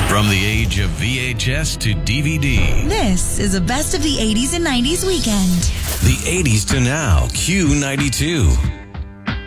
From the age of VHS to DVD. This is a best of the 80s and 90s weekend. The 80s to now, Q92.